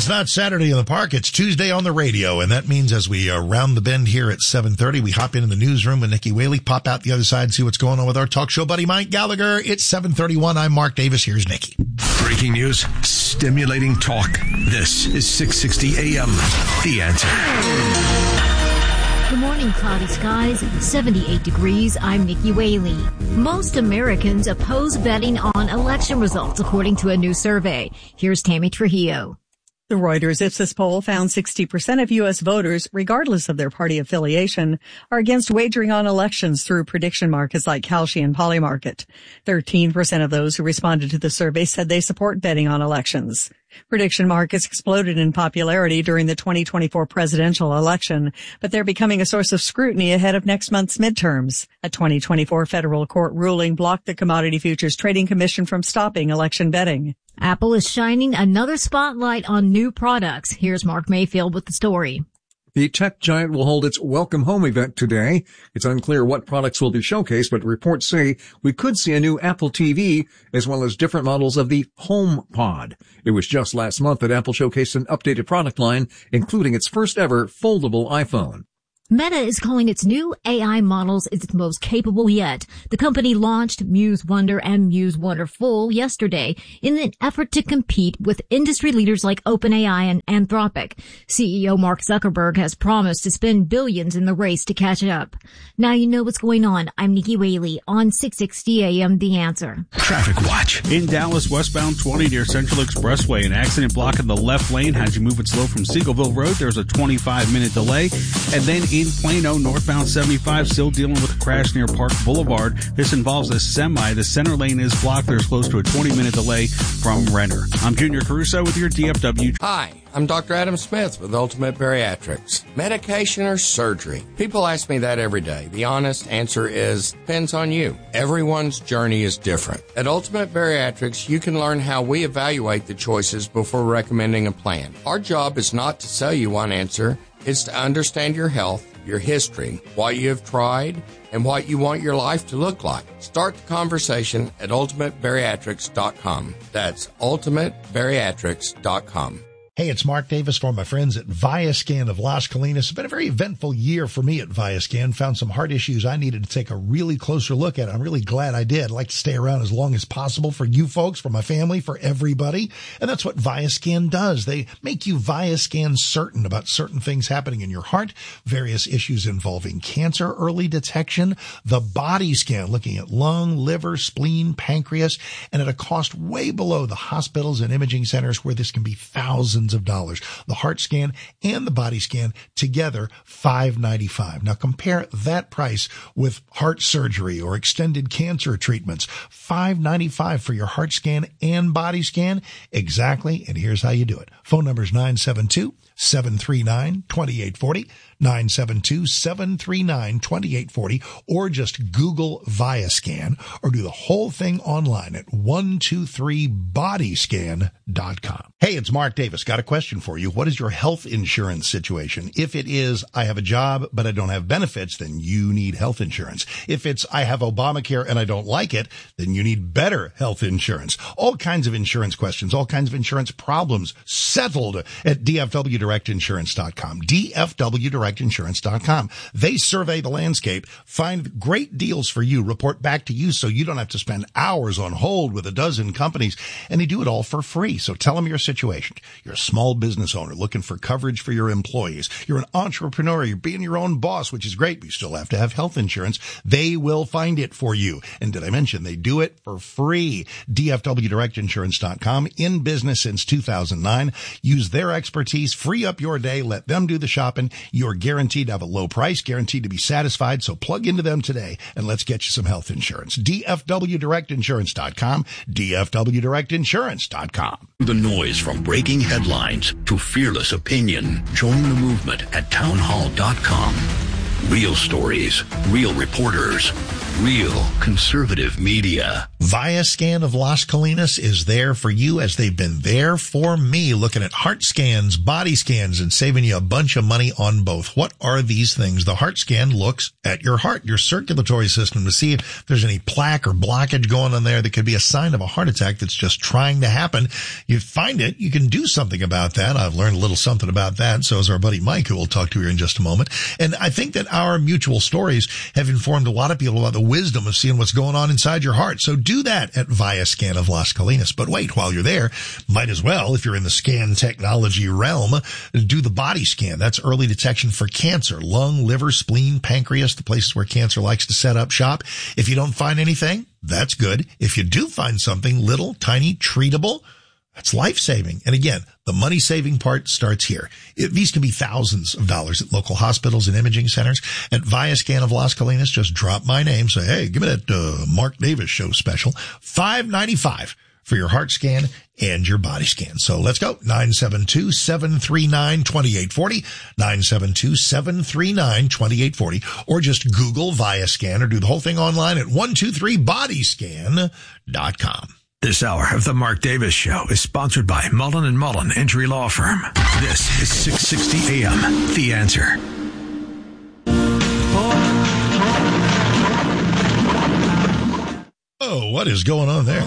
it's not Saturday in the park, it's Tuesday on the radio, and that means as we round the bend here at 7:30, we hop into the newsroom with Nikki Whaley, pop out the other side and see what's going on with our talk show buddy Mike Gallagher. It's 7:31. I'm Mark Davis. Here's Nikki. Breaking news, stimulating talk. This is 660 AM. The Answer. Good morning, cloudy skies, 78 degrees. I'm Nikki Whaley. Most Americans oppose betting on election results, according to a new survey. Here's Tammy Trujillo. The Reuters Ipsos poll found 60% of U.S. voters, regardless of their party affiliation, are against wagering on elections through prediction markets like Kalshi and Polymarket. 13% of those who responded to the survey said they support betting on elections. Prediction markets exploded in popularity during the 2024 presidential election, but they're becoming a source of scrutiny ahead of next month's midterms. A 2024 federal court ruling blocked the Commodity Futures Trading Commission from stopping election betting. Apple is shining another spotlight on new products. Here's Mark Mayfield with the story. The tech giant will hold its Welcome Home event today. It's unclear what products will be showcased, but reports say we could see a new Apple TV as well as different models of the HomePod. It was just last month that Apple showcased an updated product line, including its first ever foldable iPhone. Meta is calling its new AI models its most capable yet. The company launched Muse Wonder and Muse Wonder Full yesterday in an effort to compete with industry leaders like OpenAI and Anthropic. CEO Mark Zuckerberg has promised to spend billions in the race to catch up. Now you know what's going on. I'm Nikki Whaley on 660 AM The Answer. Traffic Watch. In Dallas, westbound 20 near Central Expressway, an accident blocking the left lane has you moving slow from Seagoville Road. There's a 25-minute delay. And then in Plano, northbound 75, still dealing with a crash near Park Boulevard. This involves a semi. The center lane is blocked. There's close to a 20-minute delay from Renner. I'm Junior Caruso with your DFW. Hi, I'm Dr. Adam Smith with Ultimate Bariatrics. Medication or surgery? People ask me that every day. The honest answer is, depends on you. Everyone's journey is different. At Ultimate Bariatrics, you can learn how we evaluate the choices before recommending a plan. Our job is not to sell you one answer. It's to understand your health, your history, what you have tried, and what you want your life to look like. Start the conversation at ultimatebariatrics.com. That's ultimatebariatrics.com. Hey, it's Mark Davis for my friends at Viascan of Las Colinas. It's been a very eventful year for me at Viascan. Found some heart issues I needed to take a really closer look at. I'm really glad I did. I'd like to stay around as long as possible for you folks, for my family, for everybody. And that's what Viascan does. They make you Viascan certain about certain things happening in your heart, various issues involving cancer, early detection, the body scan, looking at lung, liver, spleen, pancreas, and at a cost way below the hospitals and imaging centers where this can be thousands of dollars. The heart scan and the body scan together, $595. Now compare that price with heart surgery or extended cancer treatments. $595 for your heart scan and body scan. Exactly. And here's how you do it. Phone number is 972-739-2840. 972-739-2840, or just Google Viascan, or do the whole thing online at 123bodyscan.com. Hey, it's Mark Davis. Got a question for you. What is your health insurance situation? If it is, I have a job, but I don't have benefits, then you need health insurance. If it's, I have Obamacare and I don't like it, then you need better health insurance. All kinds of insurance questions, all kinds of insurance problems settled at DFWDirectInsurance.com. DFWDirectInsurance.com. They survey the landscape, find great deals for you, report back to you so you don't have to spend hours on hold with a dozen companies, and they do it all for free. So tell them your situation. You're a small business owner looking for coverage for your employees. You're an entrepreneur. You're being your own boss, which is great, but you still have to have health insurance. They will find it for you. And did I mention they do it for free? DFWDirectInsurance.com. In business since 2009. Use their expertise. Free up your day. Let them do the shopping. You're guaranteed to have a low price, guaranteed to be satisfied. So plug into them today and let's get you some health insurance. DFWDirectInsurance.com. DFWDirectInsurance.com. The noise from breaking headlines to fearless opinion. Join the movement at townhall.com. Real stories, real reporters, real conservative media. Viascan of Las Colinas is there for you as they've been there for me, looking at heart scans, body scans, and saving you a bunch of money on both. What are these things? The heart scan looks at your heart, your circulatory system, to see if there's any plaque or blockage going on there that could be a sign of a heart attack that's just trying to happen. You find it, you can do something about that. I've learned a little something about that. So is our buddy Mike, who we'll talk to here in just a moment. And I think that our mutual stories have informed a lot of people about the wisdom of seeing what's going on inside your heart. So do that at Viascan of Las Colinas. But wait, while you're there, might as well, if you're in the scan technology realm, do the body scan. That's early detection for cancer, lung, liver, spleen, pancreas, the places where cancer likes to set up shop. If you don't find anything, that's good. If you do find something little, tiny, treatable, that's life-saving. And again, the money-saving part starts here. These can be thousands of dollars at local hospitals and imaging centers. At Viascan of Las Colinas, just drop my name. Say, hey, give me that Mark Davis show special. $5.95 for your heart scan and your body scan. So let's go. 972-739-2840. 972-739-2840. Or just Google Viascan or do the whole thing online at 123bodyscan.com. This hour of the Mark Davis Show is sponsored by Mullen & Mullen Injury Law Firm. This is 660 AM, The Answer. Oh, what is going on there?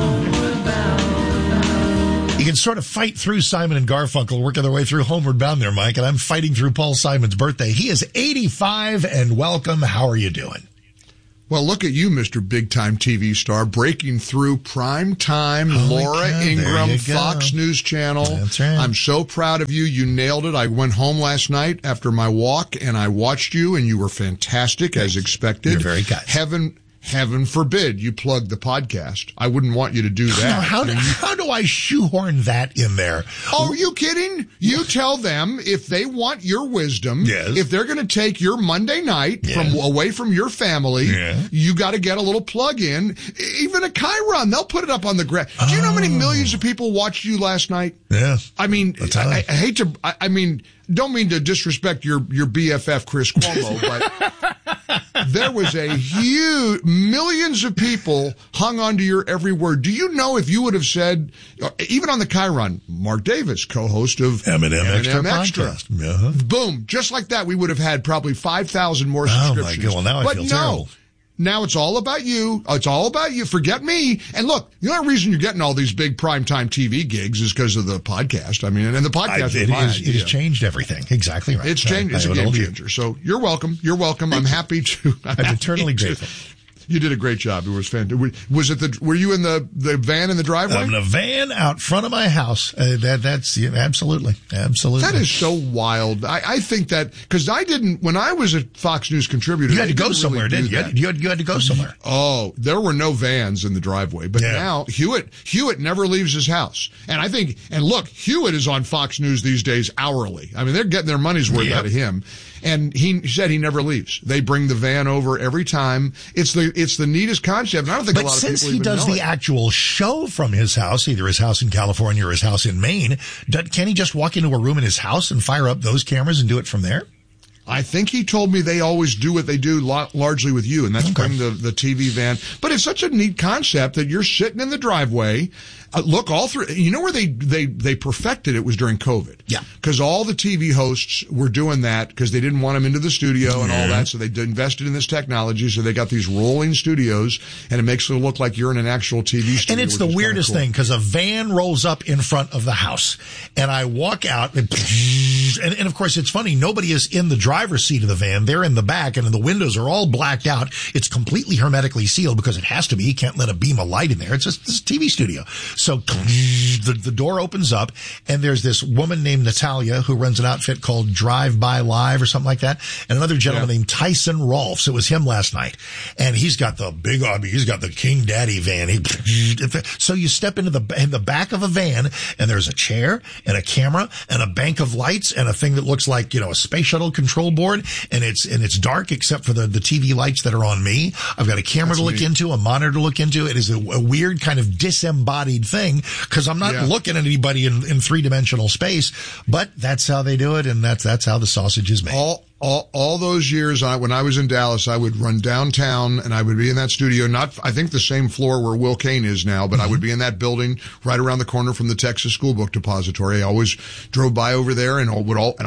You can sort of fight through Simon and Garfunkel, working their way through Homeward Bound there, Mike, and I'm fighting through Paul Simon's birthday. He is 85, and welcome. How are you doing? Well, look at you, Mr. Big-Time TV Star, breaking through prime time, Laura Ingraham, Fox News Channel. That's right. I'm so proud of you. You nailed it. I went home last night after my walk, and I watched you, and you were fantastic, as expected. You're very kind. Heaven forbid you plug the podcast. I wouldn't want you to do that. How do I shoehorn that in there? Oh, are you kidding? You tell them if they want your wisdom, yes, if they're going to take your Monday night away from your family, you got to get a little plug in. Even a Chiron, they'll put it up on the ground. Do you know how many millions of people watched you last night? Yeah. I mean, I hate to, don't mean to disrespect your BFF, Chris Cuomo, but there was a huge, millions of people hung onto your every word. Do you know if you would have said, even on the Chiron, Mark Davis, co-host of M&M Extra. Boom. Just like that, we would have had probably 5,000 more subscriptions. Oh my God, well now I feel terrible. Now it's all about you. It's all about you. Forget me. And look, the only reason you're getting all these big primetime TV gigs is because of the podcast. I mean, and the podcast it has changed everything. Exactly right. It's changed. It's a game changer. So you're welcome. You're welcome. I'm happy to. I'm eternally grateful. You did a great job. It was fantastic. Were you in the van in the driveway? I'm in a van out front of my house. That's absolutely. That is so wild. I think that, cause when I was a Fox News contributor. You had to go somewhere, didn't you? You had to go somewhere. Oh, there were no vans in the driveway, but now Hewitt never leaves his house. And look, Hewitt is on Fox News these days hourly. I mean, they're getting their money's worth out of him. And he said he never leaves. They bring the van over every time. It's the neatest concept. And I don't think a lot of people even know it. But since he does the actual show from his house, either his house in California or his house in Maine, can he just walk into a room in his house and fire up those cameras and do it from there? I think he told me they always do what they do largely with you, and that's bring the TV van. But it's such a neat concept that you're sitting in the driveway. Look, all through, you know where they perfected it was during COVID. Yeah. Because all the TV hosts were doing that because they didn't want them into the studio and all that. So they invested in this technology. So they got these rolling studios and it makes it look like you're in an actual TV studio. And it's the weirdest thing because a van rolls up in front of the house and I walk out and of course it's funny. Nobody is in the driver's seat of the van. They're in the back and the windows are all blacked out. It's completely hermetically sealed because it has to be. You can't let a beam of light in there. It's just this TV studio. So the door opens up and there's this woman named Natalia who runs an outfit called Drive By Live or something like that. And another gentleman named Tyson Rolfs. It was him last night. And he's got the big, he's got the King Daddy van. So you step into the back of a van and there's a chair and a camera and a bank of lights and a thing that looks like, a space shuttle control board. And it's dark except for the TV lights that are on me. I've got a camera to look into, a monitor to look into. It is a weird kind of disembodied thing because I'm not looking at anybody in three-dimensional space, but that's how they do it, and that's how the sausage is made. All those years, when I was in Dallas, I would run downtown and I would be in that studio, I think the same floor where Will Kane is now, but I would be in that building right around the corner from the Texas School Book Depository. I always drove by over there and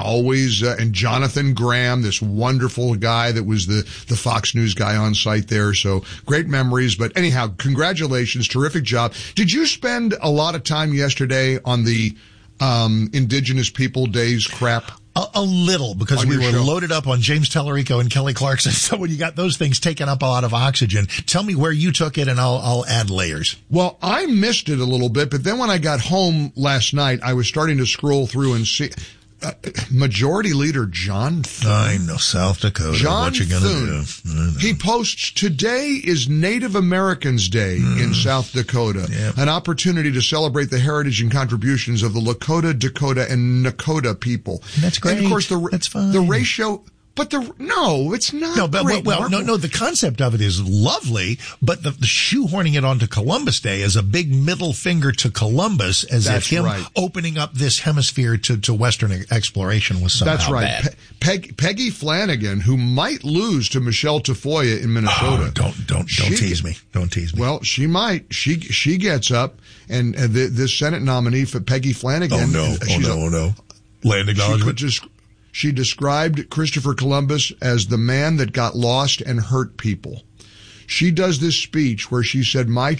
Jonathan Graham, this wonderful guy that was the Fox News guy on site there. So great memories. But anyhow, congratulations. Terrific job. Did you spend a lot of time yesterday on the Indigenous People Days crap? A little, because we were loaded up on James Tallarico and Kelly Clarkson. So when you got those things taking up a lot of oxygen, tell me where you took it and I'll add layers. Well, I missed it a little bit, but then when I got home last night, I was starting to scroll through and see Majority Leader John Thune. I know, South Dakota. John what you gonna Thune. do? He posts, today is Native Americans Day in South Dakota. Yep. An opportunity to celebrate the heritage and contributions of the Lakota, Dakota, and Nakota people. That's great. And of course, That's fine. the ratio... But no, it's not. No, but great. no. The concept of it is lovely, but the shoehorning it onto Columbus Day is a big middle finger to Columbus, as That's if him right. opening up this hemisphere to Western exploration was somehow That's right. bad. Peggy Flanagan, who might lose to Michelle Tafoya in Minnesota. Oh, don't tease me. Don't tease me. Well, she might. She gets up, and this Senate nominee for Peggy Flanagan. Oh no. Land acknowledgement. She described Christopher Columbus as the man that got lost and hurt people. She does this speech where she said, my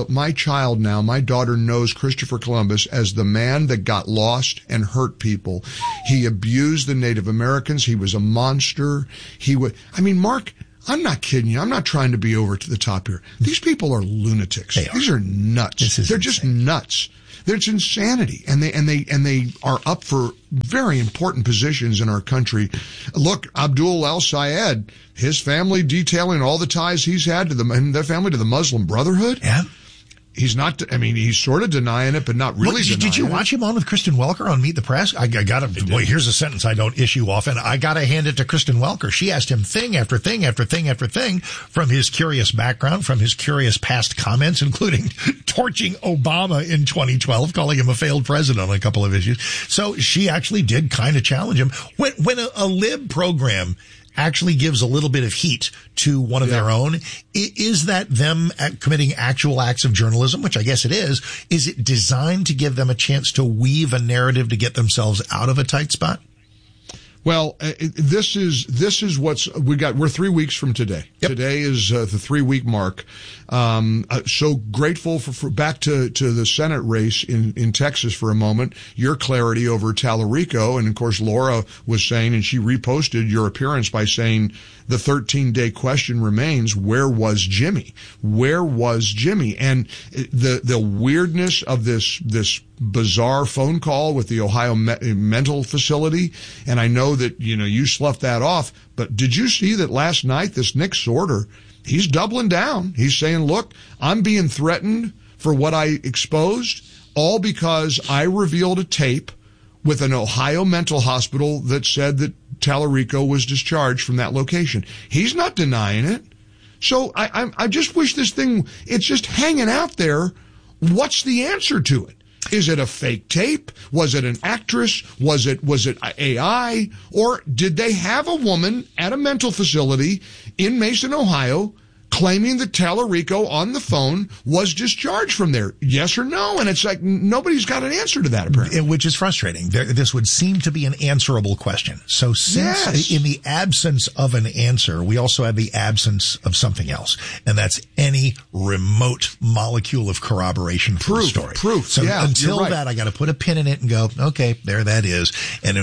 daughter knows Christopher Columbus as the man that got lost and hurt people. He abused the Native Americans. He was a monster. Mark, I'm not kidding you. I'm not trying to be over to the top here. These people are lunatics. These are nuts. They're just nuts. There's insanity, and they are up for very important positions in our country. Look, Abdul El-Sayed, his family detailing all the ties he's had to their family to the Muslim Brotherhood. Yeah. He's not, he's sort of denying it, but not really denying it. Did you watch him on with Kristen Welker on Meet the Press? I got him. Boy, here's a sentence I don't issue often. I got to hand it to Kristen Welker. She asked him thing after thing after thing after thing from his curious background, from his curious past comments, including torching Obama in 2012, calling him a failed president on a couple of issues. So she actually did kind of challenge him. When a lib program actually gives a little bit of heat to one of their own, is that them committing actual acts of journalism, which I guess it is? Is it designed to give them a chance to weave a narrative to get themselves out of a tight spot? Well, this is what's we got. We're 3 weeks from today. Yep. Today is the 3-week mark. So grateful for back to the Senate race in Texas for a moment. Your clarity over Tallarico, and of course Laura was saying, and she reposted your appearance by saying the 13-day question remains: where was Jimmy? Where was Jimmy? And the weirdness of this bizarre phone call with the Ohio mental facility. And I know that, you sloughed that off, but did you see that last night, this Nick Sorter, he's doubling down. He's saying, look, I'm being threatened for what I exposed, all because I revealed a tape with an Ohio mental hospital that said that Tallarico was discharged from that location. He's not denying it. So I just wish this thing, it's just hanging out there. What's the answer to it? Is it a fake tape? Was it an actress? Was it AI? Or did they have a woman at a mental facility in Mason, Ohio, claiming that Tallarico on the phone was discharged from there? Yes or no? And it's like nobody's got an answer to that, apparently. Which is frustrating. This would seem to be an answerable question. So since in the absence of an answer, we also have the absence of something else. And that's any remote molecule of corroboration for the story. Proof. So until that, I got to put a pin in it and go, okay, there that is.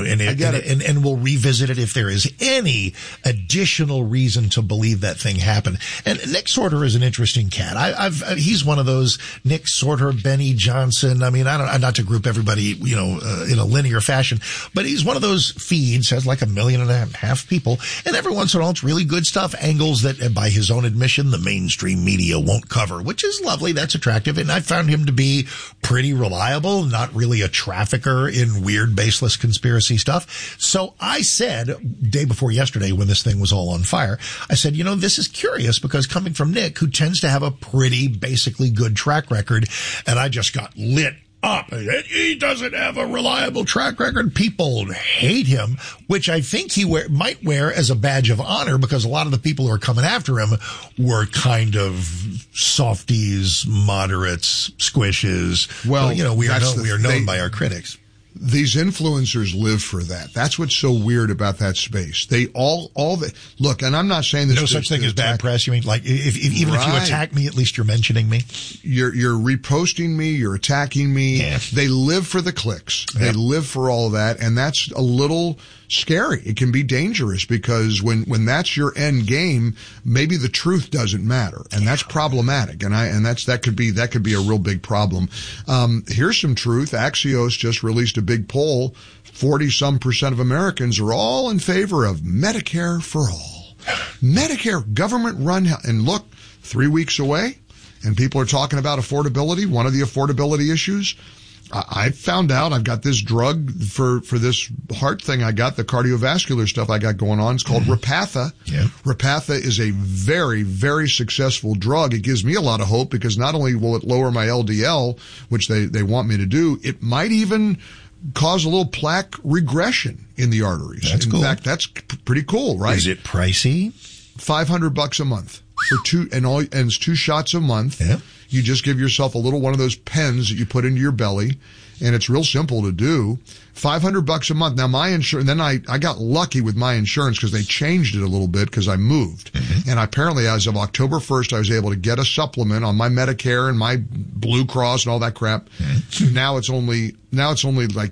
And we'll revisit it if there is any additional reason to believe that thing happened. And Nick Sorter is an interesting cat. He's one of those Nick Sorter, Benny Johnson. Not to group everybody, in a linear fashion, but he's one of those feeds, has like 1.5 million people. And every once in a while, it's really good stuff, angles that by his own admission, the mainstream media won't cover, which is lovely. That's attractive. And I found him to be pretty reliable, not really a trafficker in weird, baseless conspiracy stuff. So I said, day before yesterday, when this thing was all on fire, I said, this is curious because coming from Nick, who tends to have a pretty basically good track record, and I just got lit up. He doesn't have a reliable track record. People hate him, which I think he might wear as a badge of honor, because a lot of the people who are coming after him were kind of softies, moderates, squishes. Well, we are known by our critics. These influencers live for that. That's what's so weird about that space. They look, and I'm not saying this. No such thing as bad press. You mean, like, if you attack me, at least you're mentioning me. You're reposting me. You're attacking me. Yeah. They live for the clicks. Yeah. They live for all of that, and that's a little scary. It can be dangerous, because when that's your end game, maybe the truth doesn't matter, and that's problematic. And that could be a real big problem. Here's some truth. Axios just released a big poll. 40% of Americans are all in favor of Medicare for all. Medicare, government run, and look, 3 weeks away, and people are talking about affordability. One of the affordability issues, I found out I've got this drug for this heart thing I got, the cardiovascular stuff I got going on. It's called Repatha. Yeah. Repatha is a very, very successful drug. It gives me a lot of hope, because not only will it lower my LDL, which they want me to do, it might even cause a little plaque regression in the arteries. That's cool. In fact, that's pretty cool, right? Is it pricey? $500 a month for and it's 2 shots a month. Yeah. You just give yourself a little one of those pens that you put into your belly, and it's real simple to do. $500 a month. Now my insurance, then I got lucky with my insurance, because they changed it a little bit because I moved. Mm-hmm. And apparently as of October 1st, I was able to get a supplement on my Medicare and my Blue Cross and all that crap. Mm-hmm. Now it's only like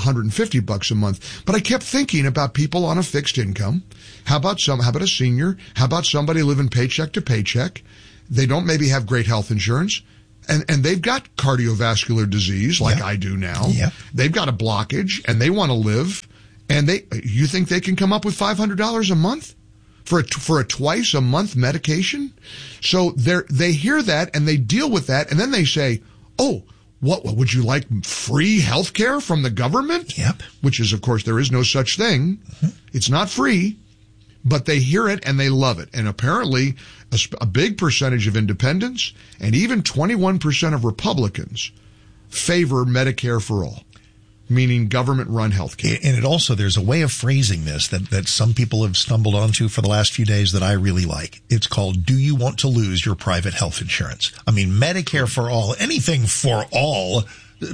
$150 a month. But I kept thinking about people on a fixed income. How about a senior? How about somebody living paycheck to paycheck? They don't maybe have great health insurance, and they've got cardiovascular disease like I do now. Yeah. They've got a blockage, and they want to live, and you think they can come up with $500 a month for a twice a month medication? So they hear that, and they deal with that, and then they say, oh, what would you like, free health care from the government? Yep. Which is, of course, there is no such thing. Mm-hmm. It's not free. But they hear it and they love it. And apparently a big percentage of independents and even 21% of Republicans favor Medicare for all, meaning government-run health care. And it also, there's a way of phrasing this that some people have stumbled onto for the last few days that I really like. It's called, do you want to lose your private health insurance? I mean, Medicare for all, anything for all,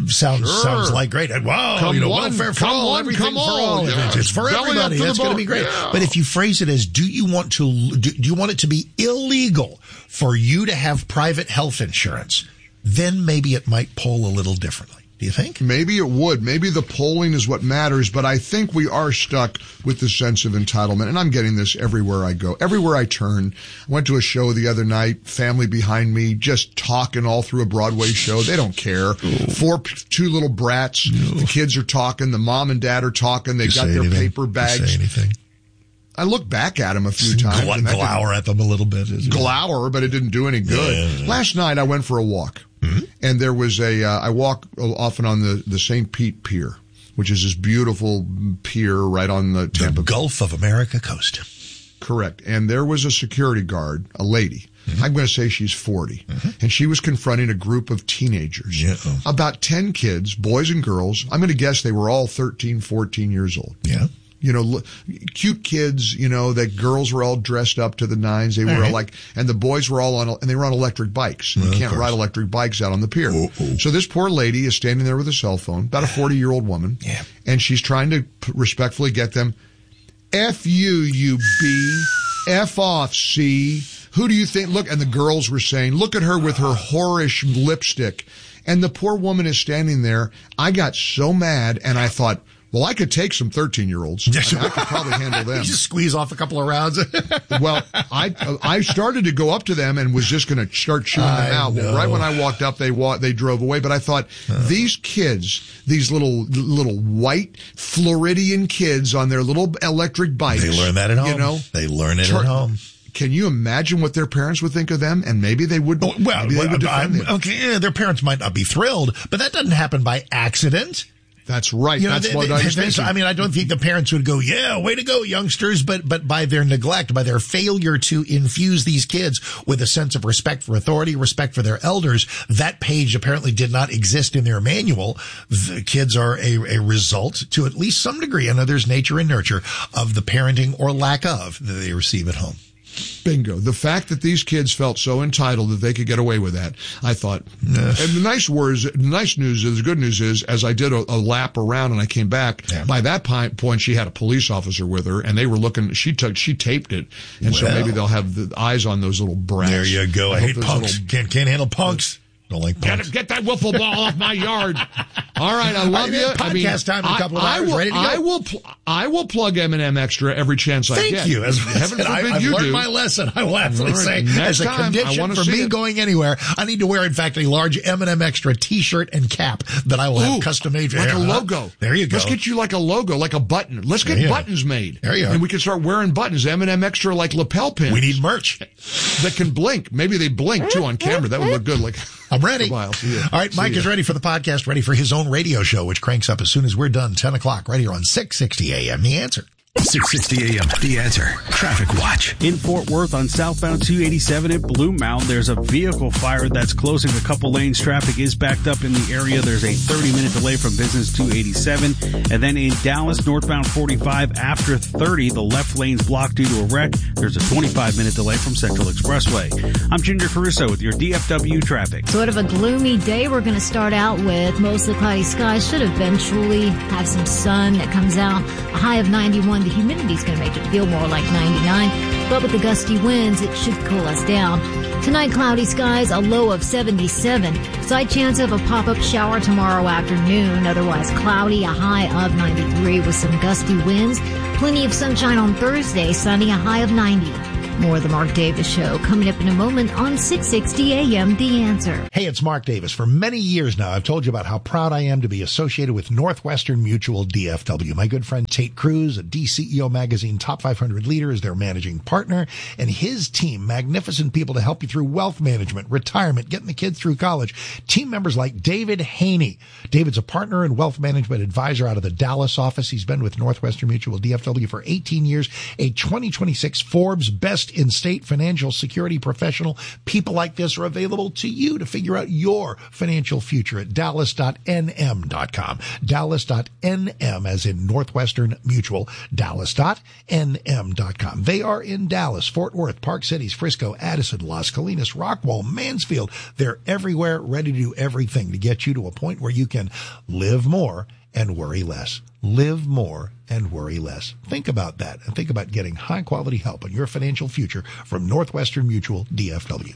sounds like great. Wow, welfare for all, everything for all. Yeah. It's for everybody. That's going to be great. Yeah. But if you phrase it as, do you want it to be illegal for you to have private health insurance? Then maybe it might poll a little differently. Do you think? Maybe it would. Maybe the polling is what matters, but I think we are stuck with the sense of entitlement, and I'm getting this everywhere I go. Everywhere I turn. I went to a show the other night, family behind me, just talking all through a Broadway show. They don't care. Two little brats. No. The kids are talking. The mom and dad are talking. They've got their paper bags. Say anything. I looked back at him a few times. Glower at them a little bit. Glower, but it didn't do any good. Yeah. Last night I went for a walk. Mm-hmm. And there was I walk often on the St. Pete Pier, which is this beautiful pier right on the Tampa Gulf of America coast. Correct. And there was a security guard, a lady. Mm-hmm. I'm going to say she's 40. Mm-hmm. And she was confronting a group of teenagers. Yeah. About 10 kids, boys and girls. I'm going to guess they were all 13, 14 years old. Yeah. Cute kids, that girls were all dressed up to the nines. They were all and the boys were all and they were on electric bikes. You can't ride electric bikes out on the pier. So this poor lady is standing there with a cell phone, about a 40-year-old woman. Yeah. And she's trying to respectfully get them, F you B, F off, C. Who do you think? Look, and the girls were saying, look at her with her whorish lipstick. And the poor woman is standing there. I got so mad, and I thought, well, I could take some 13-year-olds. I could probably handle them. You just squeeze off a couple of rounds. Well, I started to go up to them and was just going to start chewing them out. Well, right when I walked up, they drove away. But I thought, these kids, these little white Floridian kids on their little electric bikes. They learn that at home. They learn it at home. Can you imagine what their parents would think of them? And maybe they would. Maybe they would defend them. Okay, their parents might not be thrilled, but that doesn't happen by accident. That's right. You know, That's what I was thinking. I mean, I don't think the parents would go, yeah, way to go, youngsters, but by their neglect, by their failure to infuse these kids with a sense of respect for authority, respect for their elders, that page apparently did not exist in their manual. The kids are a result, to at least some degree, I know there's nature and nurture, of the parenting or lack of that they receive at home. Bingo. The fact that these kids felt so entitled that they could get away with that, I thought. And the good news is, as I did a lap around and I came back, by that point she had a police officer with her, and they were looking, she taped it, and so maybe they'll have the eyes on those little brats. There you go. I hate punks. Can't handle punks. Don't like punks. Get that wiffle ball off my yard. All right, I love you. Podcast time in a couple of hours. Ready to go? I will plug M&M Extra every chance I get. Thank you. Heaven forbid I've you learned do. My lesson. I will absolutely say, as a condition for me going anywhere, I need to wear, in fact, a large M&M Extra T-shirt and cap that I will have custom made for like a logo. There you go. Let's get you like a logo, like a button. Let's get buttons made. There you go. And we can start wearing buttons. M&M Extra like lapel pins. We need merch that can blink. Maybe they blink too on camera. That would look good. Like I'm ready. All right, Mike is ready for the podcast, ready for his own radio show, which cranks up as soon as we're done, 10 o'clock, right here on 660 AM. The Answer. 660 AM. The Answer. Traffic Watch. In Fort Worth on southbound 287 at Blue Mound, there's a vehicle fire that's closing a couple lanes. Traffic is backed up in the area. There's a 30-minute delay from Business 287. And then in Dallas, northbound 45 after 30, the left lane's blocked due to a wreck. There's a 25-minute delay from Central Expressway. I'm Ginger Caruso with your DFW traffic. Sort of a gloomy day we're going to start out with. Mostly cloudy skies. Should eventually have some sun that comes out. A high of 91. The humidity's going to make it feel more like 99, but with the gusty winds, it should cool us down. Tonight, cloudy skies, a low of 77. Slight chance of a pop-up shower tomorrow afternoon. Otherwise cloudy, a high of 93 with some gusty winds. Plenty of sunshine on Thursday, sunny, a high of 90. More of the Mark Davis Show coming up in a moment on 660 AM The Answer. Hey, it's Mark Davis. For many years now, I've told you about how proud I am to be associated with Northwestern Mutual DFW. My good friend Tate Cruz, a DCEO Magazine Top 500 leader, is their managing partner, and his team, magnificent people to help you through wealth management, retirement, getting the kids through college. Team members like David Haney. David's a partner and wealth management advisor out of the Dallas office. He's been with Northwestern Mutual DFW for 18 years, a 2026 Forbes Best in-state financial security professional. People like this are available to you to figure out your financial future at dallas.nm.com. Dallas.nm as in Northwestern Mutual. Dallas.nm.com. They are in Dallas, Fort Worth, Park Cities, Frisco, Addison, Las Colinas, Rockwall, Mansfield. They're everywhere, ready to do everything to get you to a point where you can live more and worry less. Live more and worry less. Think about that and think about getting high quality help on your financial future from Northwestern Mutual DFW.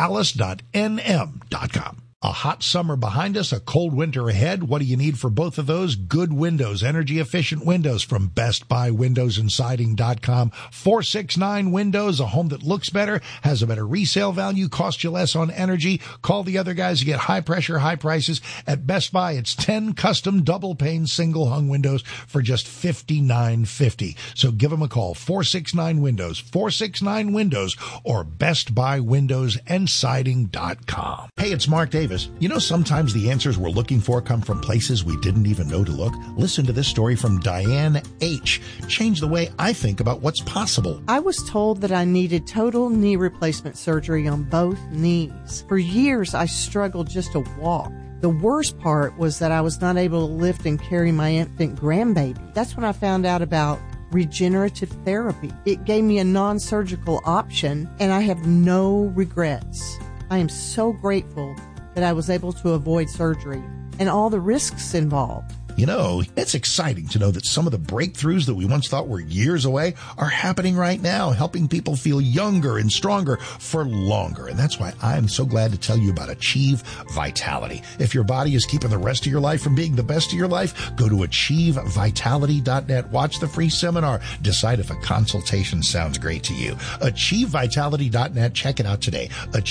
Dallas.nm.com. A hot summer behind us, a cold winter ahead. What do you need for both of those? Good windows, energy efficient windows from Best Buy Windows and Siding.com. 469 Windows, a home that looks better, has a better resale value, costs you less on energy. Call the other guys to get high pressure, high prices. At Best Buy, it's 10 custom double pane single hung windows for just $59.50. So give them a call, 469 Windows, 469 Windows, or Best Buy Windows and Siding.com. Hey, it's Mark Davis. You know, sometimes the answers we're looking for come from places we didn't even know to look. Listen to this story from Diane H. Changed the way I think about what's possible. I was told that I needed total knee replacement surgery on both knees. For years, I struggled just to walk. The worst part was that I was not able to lift and carry my infant grandbaby. That's when I found out about regenerative therapy. It gave me a non-surgical option, and I have no regrets. I am so grateful that I was able to avoid surgery and all the risks involved. You know, it's exciting to know that some of the breakthroughs that we once thought were years away are happening right now, helping people feel younger and stronger for longer. And that's why I'm so glad to tell you about Achieve Vitality. If your body is keeping the rest of your life from being the best of your life, go to AchieveVitality.net. Watch the free seminar. Decide if a consultation sounds great to you. AchieveVitality.net. Check it out today.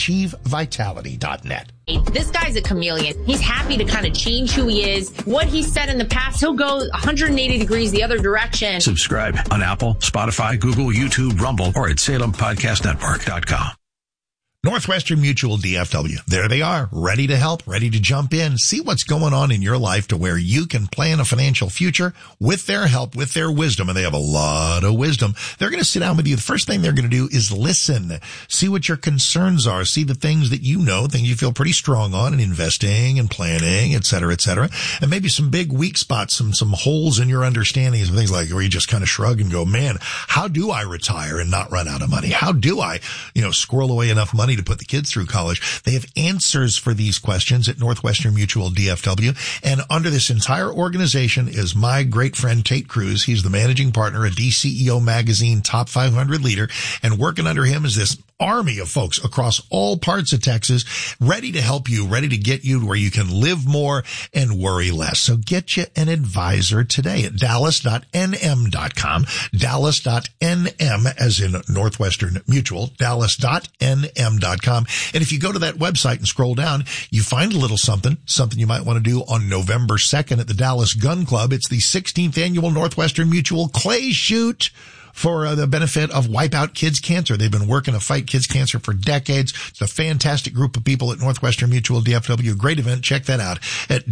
AchieveVitality.net. This guy's a chameleon. He's happy to kind of change who he is. What he said in the past, he'll go 180 degrees the other direction. Subscribe on Apple, Spotify, Google, YouTube, Rumble, or at SalemPodcastNetwork.com. Northwestern Mutual DFW. There they are, ready to help, ready to jump in, see what's going on in your life to where you can plan a financial future with their help, with their wisdom. And they have a lot of wisdom. They're going to sit down with you. The first thing they're going to do is listen, see what your concerns are, see the things that you know, things you feel pretty strong on in investing and planning, et cetera, and maybe some big weak spots, some holes in your understanding, some things like where you just kind of shrug and go, man, how do I retire and not run out of money? How do I, squirrel away enough money to put the kids through college? They have answers for these questions at Northwestern Mutual DFW. And under this entire organization is my great friend Tate Cruz. He's the managing partner, a DCEO magazine top 500 leader. And working under him is this army of folks across all parts of Texas, ready to help you, ready to get you where you can live more and worry less. So get you an advisor today at dallas.nm.com, dallas.nm as in Northwestern Mutual, dallas.nm.com. And if you go to that website and scroll down, you find a little something you might want to do on November 2nd at the Dallas Gun Club. It's the 16th annual Northwestern Mutual Clay Shoot for the benefit of Wipe Out Kids Cancer. They've been working to fight kids cancer for decades. It's a fantastic group of people at Northwestern Mutual DFW. Great event. Check that out at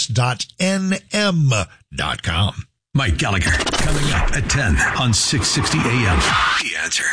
dallas.nm.com. Mike Gallagher coming up at 10 on 660 AM. The Answer.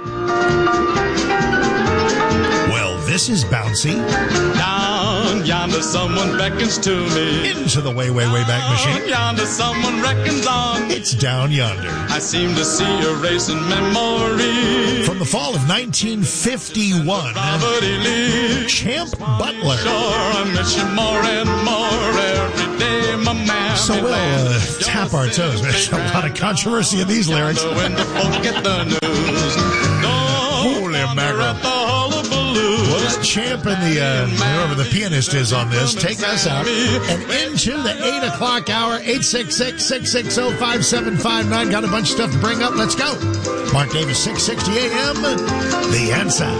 Well, this is bouncy. Down yonder someone beckons to me. Into the way back machine. Down yonder someone reckons on me. It's Down Yonder. I seem to see a racing memory. From the fall of 1951, Champ Butler. Sure, I miss you more and more every day, my man. So we'll tap our toes. There's a lot of controversy in these lyrics. When the folk get the news. Holy mackerel. Well, this Champ and whoever the pianist is on this, take us out and into the 8 o'clock hour, 866-660-5759. Got a bunch of stuff to bring up. Let's go. Mark Davis, 660 AM, The Answer.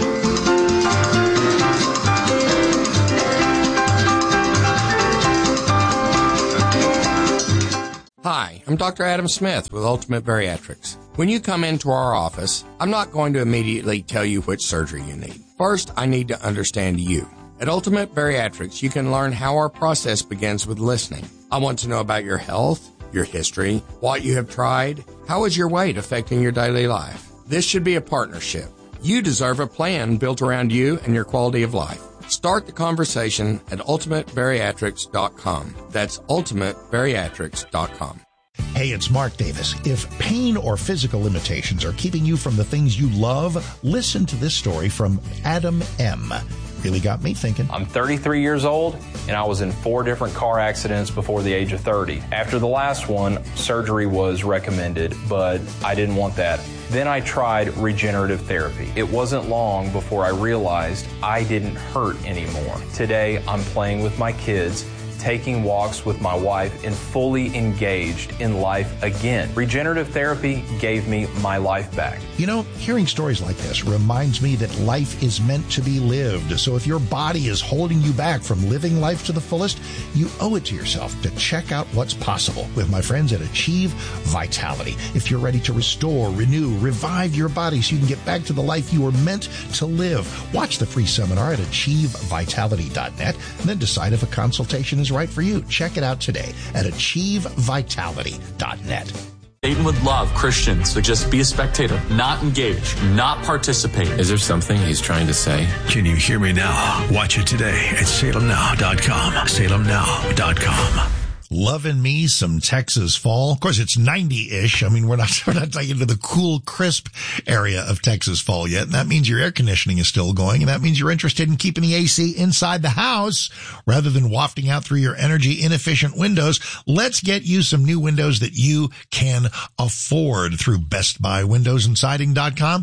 Hi, I'm Dr. Adam Smith with Ultimate Bariatrics. When you come into our office, I'm not going to immediately tell you which surgery you need. First, I need to understand you. At Ultimate Bariatrics, you can learn how our process begins with listening. I want to know about your health, your history, what you have tried, how is your weight affecting your daily life. This should be a partnership. You deserve a plan built around you and your quality of life. Start the conversation at ultimatebariatrics.com. That's ultimatebariatrics.com. Hey, it's Mark Davis. If pain or physical limitations are keeping you from the things you love, listen to this story from Adam M. Really got me thinking. I'm 33 years old, and I was in 4 different car accidents before the age of 30. After the last one, surgery was recommended, but I didn't want that. Then I tried regenerative therapy. It wasn't long before I realized I didn't hurt anymore. Today, I'm playing with my kids, taking walks with my wife, and fully engaged in life again. Regenerative therapy gave me my life back. You know, hearing stories like this reminds me that life is meant to be lived. So if your body is holding you back from living life to the fullest, you owe it to yourself to check out what's possible with my friends at Achieve Vitality. If you're ready to restore, renew, revive your body so you can get back to the life you were meant to live, watch the free seminar at achievevitality.net and then decide if a consultation is right for you. Check it out today at achievevitality.net. Satan would love Christians to just be a spectator, not engage, not participate. Is there something he's trying to say? Can you hear me now? Watch it today at salemnow.com. salemnow.com. Loving me some Texas fall. Of course, it's 90-ish. I mean, we're not taking to the cool, crisp area of Texas fall yet. And that means your air conditioning is still going. And that means you're interested in keeping the AC inside the house rather than wafting out through your energy inefficient windows. Let's get you some new windows that you can afford through BestBuyWindowsAndSiding.com,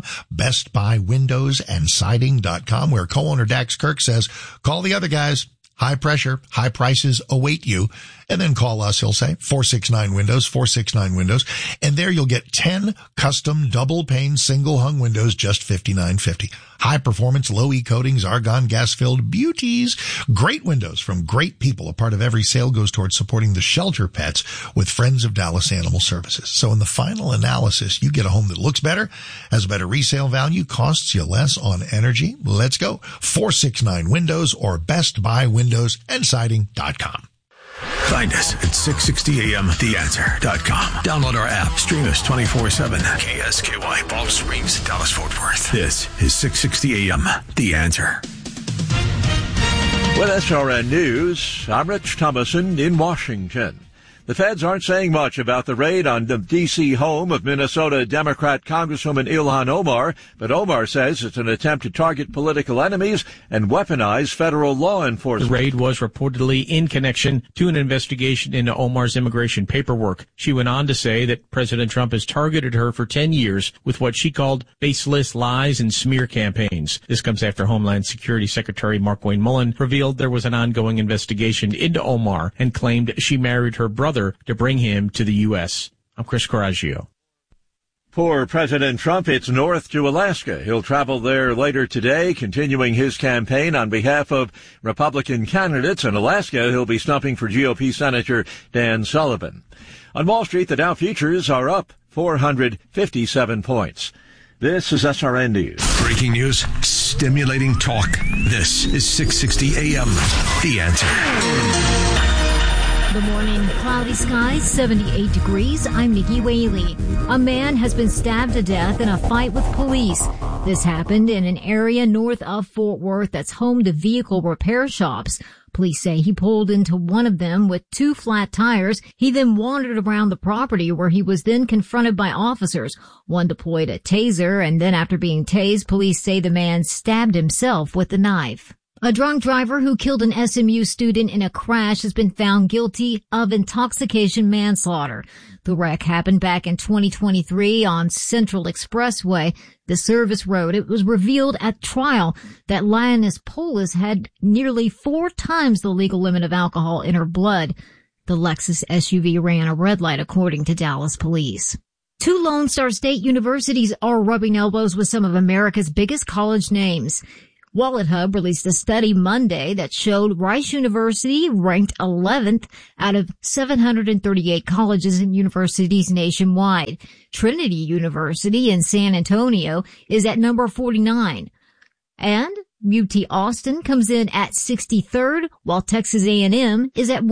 BestBuyWindowsAndSiding.com, where co-owner Dax Kirk says, call the other guys. High pressure, high prices await you. And then call us, he'll say, 469 Windows, 469 Windows. And there you'll get 10 custom double pane single hung windows, just $59.50. High performance, low E coatings, argon gas filled beauties. Great windows from great people. A part of every sale goes towards supporting the shelter pets with Friends of Dallas Animal Services. So in the final analysis, you get a home that looks better, has a better resale value, costs you less on energy. Let's go. 469 Windows or bestbuywindowsandsiding.com. Find us at 660amtheanswer.com. Download our app. Stream us 24/7. KSKY, Balch Springs, Dallas, Fort Worth. This is 660 AM, The Answer. With SRN News, I'm Rich Thomason in Washington. The feds aren't saying much about the raid on the D.C. home of Minnesota Democrat Congresswoman Ilhan Omar, but Omar says it's an attempt to target political enemies and weaponize federal law enforcement. The raid was reportedly in connection to an investigation into Omar's immigration paperwork. She went on to say that President Trump has targeted her for 10 years with what she called baseless lies and smear campaigns. This comes after Homeland Security Secretary Markwayne Mullin revealed there was an ongoing investigation into Omar and claimed she married her brother to bring him to the U.S. I'm Chris Coraggio. For President Trump, it's north to Alaska. He'll travel there later today, continuing his campaign on behalf of Republican candidates. In Alaska, he'll be stumping for GOP Senator Dan Sullivan. On Wall Street, the Dow futures are up 457 points. This is SRN News. Breaking news, stimulating talk. This is 660 AM, The Answer. Good morning. Cloudy skies, 78 degrees. I'm Nikki Whaley. A man has been stabbed to death in a fight with police. This happened in an area north of Fort Worth that's home to vehicle repair shops. Police say he pulled into one of them with 2 flat tires. He then wandered around the property where he was then confronted by officers. One deployed a taser, and then after being tased, police say the man stabbed himself with the knife. A drunk driver who killed an SMU student in a crash has been found guilty of intoxication manslaughter. The wreck happened back in 2023 on Central Expressway, the service road. It was revealed at trial that Lioness Polis had nearly 4 times the legal limit of alcohol in her blood. The Lexus SUV ran a red light, according to Dallas police. 2 Lone Star State universities are rubbing elbows with some of America's biggest college names. WalletHub released a study Monday that showed Rice University ranked 11th out of 738 colleges and universities nationwide. Trinity University in San Antonio is at number 49. And UT Austin comes in at 63rd, while Texas A&M is at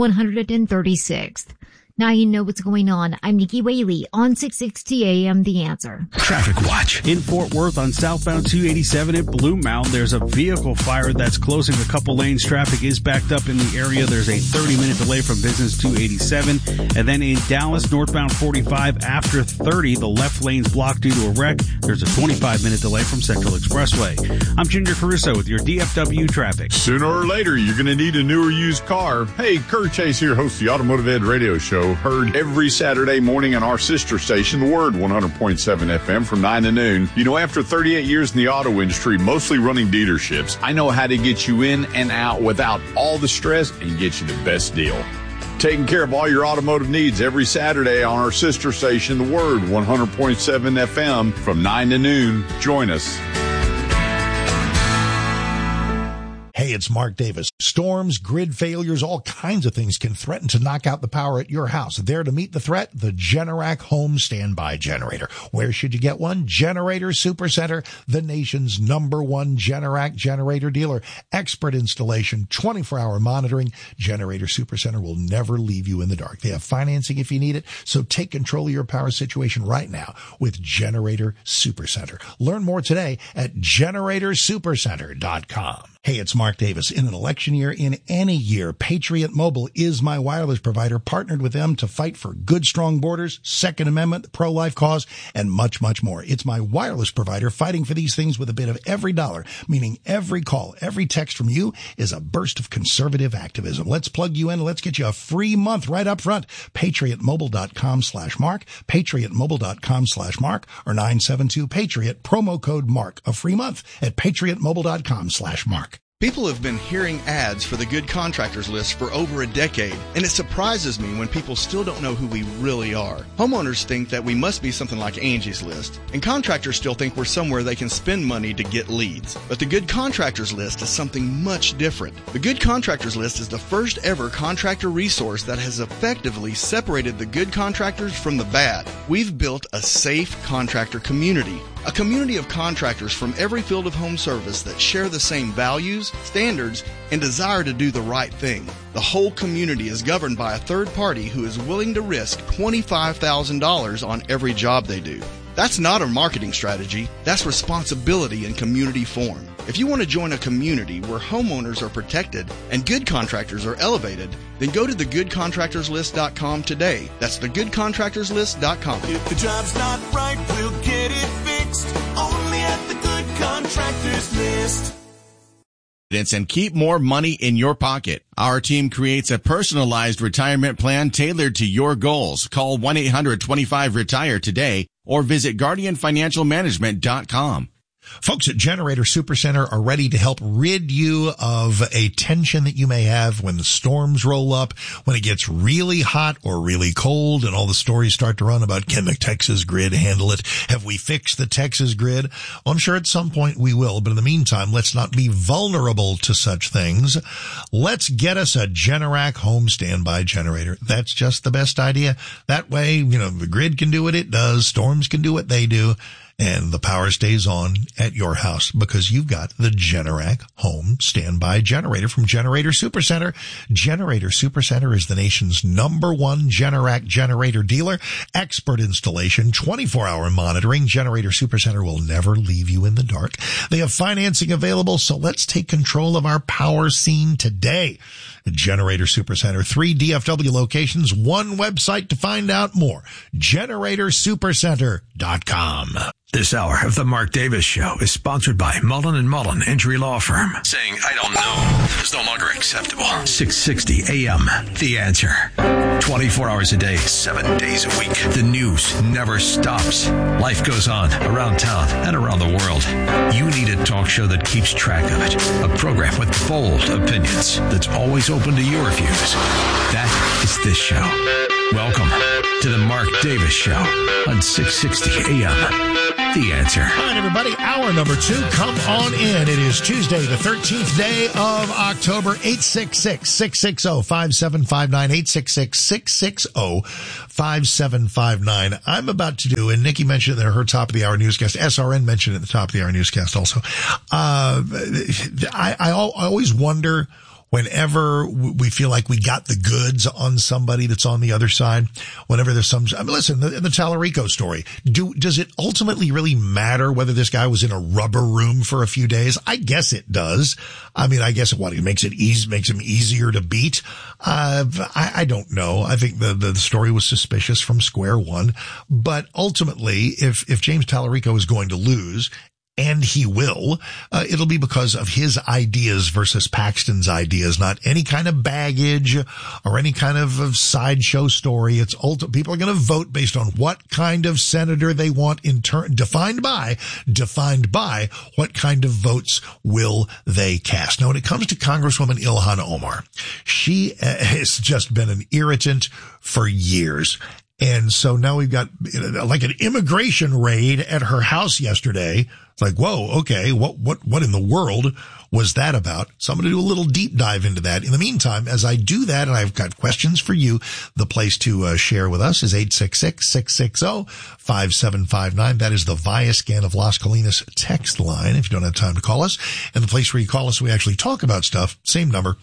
136th. Now you know what's going on. I'm Nikki Whaley on 660 AM The Answer. Traffic Watch. In Fort Worth on southbound 287 at Blue Mound, there's a vehicle fire that's closing a couple lanes. Traffic is backed up in the area. There's a 30-minute delay from Business 287. And then in Dallas, northbound 45 after 30, the left lane's blocked due to a wreck. There's a 25-minute delay from Central Expressway. I'm Ginger Caruso with your DFW traffic. Sooner or later, you're going to need a new or used car. Hey, Kurt Chase here, host of the Automotive Ed Radio Show. Heard every Saturday morning on our sister station, The Word, 100.7 FM from 9 to noon. You know, after 38 years in the auto industry, mostly running dealerships, I know how to get you in and out without all the stress and get you the best deal. Taking care of all your automotive needs every Saturday on our sister station, The Word, 100.7 FM from 9 to noon. Join us. Hey, it's Mark Davis. Storms, grid failures, all kinds of things can threaten to knock out the power at your house. There to meet the threat, the Generac Home Standby Generator. Where should you get one? Generator Supercenter, the nation's #1 Generac generator dealer. Expert installation, 24-hour monitoring. Generator Supercenter will never leave you in the dark. They have financing if you need it, so take control of your power situation right now with Generator Supercenter. Learn more today at GeneratorSupercenter.com. Hey, it's Mark Davis. In an election year, in any year, Patriot Mobile is my wireless provider, partnered with them to fight for good, strong borders, Second Amendment, the pro-life cause, and much, much more. It's my wireless provider fighting for these things with a bit of every dollar, meaning every call, every text from you is a burst of conservative activism. Let's plug you in. Let's get you a free month right up front. PatriotMobile.com/Mark, PatriotMobile.com/Mark, or 972-PATRIOT, promo code MARK. A free month at PatriotMobile.com/Mark. People have been hearing ads for the Good Contractors List for over a decade, and it surprises me when people still don't know who we really are. Homeowners think that we must be something like Angie's List, and contractors still think we're somewhere they can spend money to get leads. But the Good Contractors List is something much different. The Good Contractors List is the first ever contractor resource that has effectively separated the good contractors from the bad. We've built a safe contractor community. A community of contractors from every field of home service that share the same values, standards, and desire to do the right thing. The whole community is governed by a third party who is willing to risk $25,000 on every job they do. That's not a marketing strategy. That's responsibility in community form. If you want to join a community where homeowners are protected and good contractors are elevated, then go to thegoodcontractorslist.com today. That's thegoodcontractorslist.com. If the job's not right, we'll get it fixed. Only at the Good Contractors List. And keep more money in your pocket. Our team creates a personalized retirement plan tailored to your goals. Call 1-800-25-RETIRE today or visit guardianfinancialmanagement.com. Folks at Generator Supercenter are ready to help rid you of a tension that you may have when the storms roll up, when it gets really hot or really cold, and all the stories start to run about, can the Texas grid handle it? Have we fixed the Texas grid? Well, I'm sure at some point we will, but in the meantime, let's not be vulnerable to such things. Let's get us a Generac home standby generator. That's just the best idea. That way, the grid can do what it does, storms can do what they do, and the power stays on at your house because you've got the Generac home standby generator from Generator Supercenter. Generator Supercenter is the nation's #1 Generac generator dealer. Expert installation, 24-hour monitoring. Generator Supercenter will never leave you in the dark. They have financing available, so let's take control of our power scene today. Generator Supercenter, 3 DFW locations, 1 website to find out more. GeneratorSupercenter.com. This hour of the Mark Davis Show is sponsored by Mullen & Mullen Injury Law Firm. Saying, I don't know, is no longer acceptable. 660 AM, The Answer. 24 hours a day, 7 days a week. The news never stops. Life goes on around town and around the world. You need a talk show that keeps track of it. A program with bold opinions that's always open to your views. That is this show. Welcome to the Mark Davis Show on 660 AM. The Answer. All right, everybody. Hour number 2. Come on in. It is Tuesday, the 13th day of October. 866-660-5759. 866-660-5759. I'm about to do, and Nikki mentioned it in her top of the hour newscast. SRN mentioned it at the top of the hour newscast also. I always wonder, whenever we feel like we got the goods on somebody that's on the other side, whenever there's listen, the Tallarico story, does it ultimately really matter whether this guy was in a rubber room for a few days? I guess it does. I mean, I guess it makes him easier to beat. I don't know. I think the story was suspicious from square one, but ultimately, if James Tallarico is going to lose, and he will, it'll be because of his ideas versus Paxton's ideas, not any kind of baggage or any kind of sideshow story. It's people are going to vote based on what kind of senator they want in turn, defined by what kind of votes will they cast. Now, when it comes to Congresswoman Ilhan Omar, she has just been an irritant for years. And so now we've got like an immigration raid at her house yesterday. It's like, whoa, okay, what in the world was that about? So I'm going to do a little deep dive into that. In the meantime, as I do that, and I've got questions for you, the place to share with us is 866-660-5759. That is the Viascan of Las Colinas text line if you don't have time to call us. And the place where you call us, we actually talk about stuff. Same number,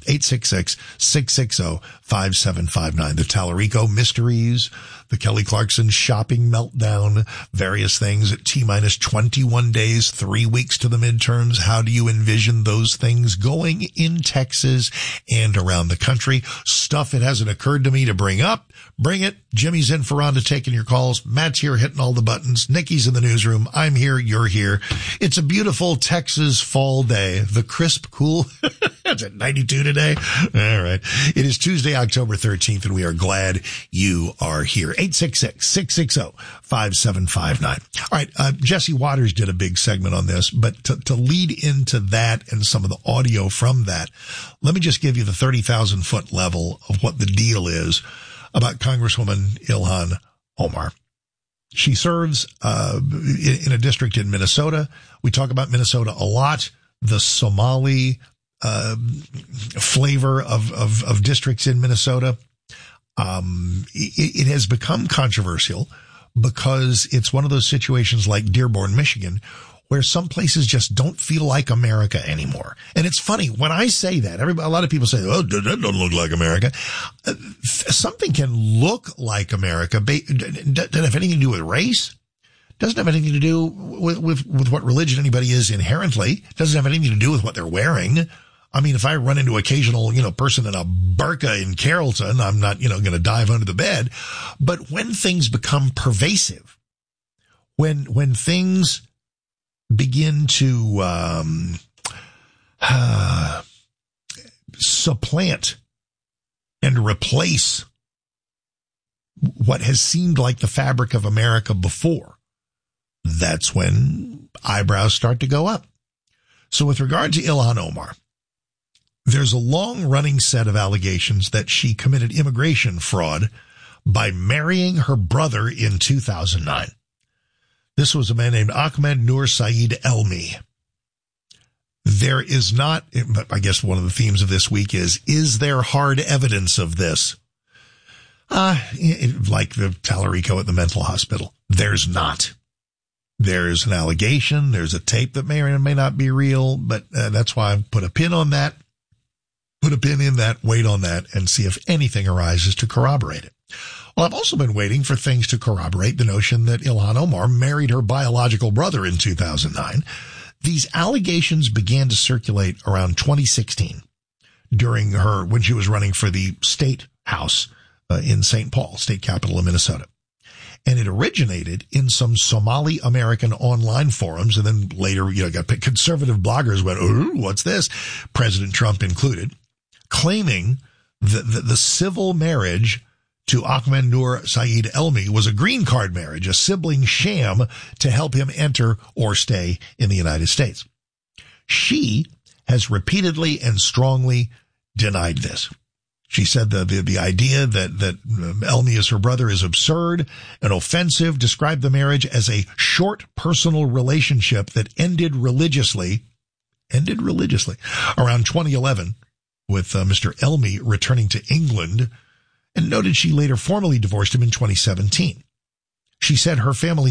866-660-5759. The Tallarico mysteries, the Kelly Clarkson shopping meltdown, various things at T-minus 21 days, 3 weeks to the midterms. How do you envision those things going in Texas and around the country? Stuff it hasn't occurred to me to bring up. Bring it. Jimmy's in for Rhonda taking your calls. Matt's here hitting all the buttons. Nikki's in the newsroom. I'm here. You're here. It's a beautiful Texas fall day. The crisp, cool It's at 92 today. All right. It is Tuesday, October 13th, and we are glad you are here. 866-660-5759. All right. Jesse Waters did a big segment on this, but to lead into that and some of the audio from that, let me just give you the 30,000 foot level of what the deal is about Congresswoman Ilhan Omar. She serves in a district in Minnesota. We talk about Minnesota a lot. The Somali flavor of districts in Minnesota. It has become controversial because it's one of those situations like Dearborn, Michigan, where some places just don't feel like America anymore. And it's funny, when I say that, a lot of people say, oh, that doesn't look like America. Something can look like America. Doesn't have anything to do with race. Doesn't have anything to do with what religion anybody is inherently. Doesn't have anything to do with what they're wearing. I mean, if I run into occasional, person in a burqa in Carrollton, I'm not, going to dive under the bed. But when things become pervasive, when things begin to supplant and replace what has seemed like the fabric of America before, that's when eyebrows start to go up. So with regard to Ilhan Omar, there's a long-running set of allegations that she committed immigration fraud by marrying her brother in 2009. This was a man named Ahmed Nur Saeed Elmi. There is not, I guess one of the themes of this week is there hard evidence of this? Like the Tallarico at the mental hospital. There's not. There's an allegation. There's a tape that may or may not be real, but that's why I put a pin on that. Put a pin in that, wait on that, and see if anything arises to corroborate it. Well, I've also been waiting for things to corroborate the notion that Ilhan Omar married her biological brother in 2009. These allegations began to circulate around 2016 when she was running for the state house in St. Paul, state capital of Minnesota. And it originated in some Somali American online forums. And then later, got conservative bloggers went, ooh, what's this? President Trump included, claiming that the civil marriage to Ahmed Nur Saeed Elmi was a green card marriage, a sibling sham to help him enter or stay in the United States. She has repeatedly and strongly denied this. She said the idea that Elmi is her brother is absurd and offensive, described the marriage as a short personal relationship that ended religiously around 2011 with Mr. Elmi returning to England, and noted she later formally divorced him in 2017. She said her family